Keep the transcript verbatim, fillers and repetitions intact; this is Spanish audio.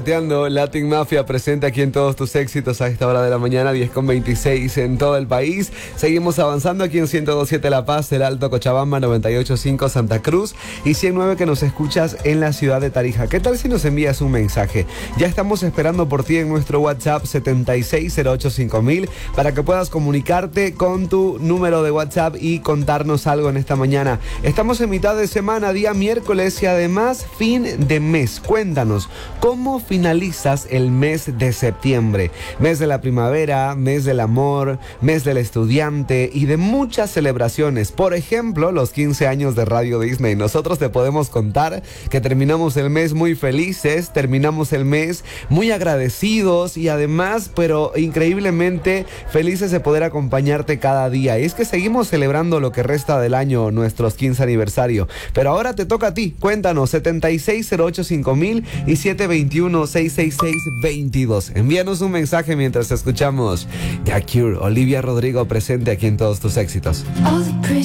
chateando. Latin Mafia presente aquí en todos tus éxitos a esta hora de la mañana, diez con veintiséis en todo el país. Seguimos avanzando aquí en ciento dos punto siete La Paz, el Alto Cochabamba, noventa y ocho punto cinco Santa Cruz y ciento nueve que nos escuchas en la ciudad de Tarija. ¿Qué tal si nos envías un mensaje? Ya estamos esperando por ti en nuestro WhatsApp setenta y seis cero ocho cinco mil para que puedas comunicarte con tu número de WhatsApp y contarnos algo en esta mañana. Estamos en mitad de semana, día miércoles y además fin de mes. Cuéntanos, ¿cómo finalizas el mes de septiembre? Mes de la primavera, mes del amor, mes del estudiante y de muchas celebraciones. Por ejemplo, los quince años de Radio Disney. Nosotros te podemos contar que terminamos el mes muy felices, terminamos el mes muy agradecidos y además, pero increíblemente felices de poder acompañarte cada día. Y es que seguimos celebrando lo que resta del año, nuestros quince aniversario. Pero ahora te toca a ti. Cuéntanos, setenta y seis cero ocho cinco mil y siete dos uno seis seis seis dos dos. Envíanos un mensaje mientras escuchamos The Cure, Olivia Rodrigo presente aquí en todos tus éxitos. All the pretty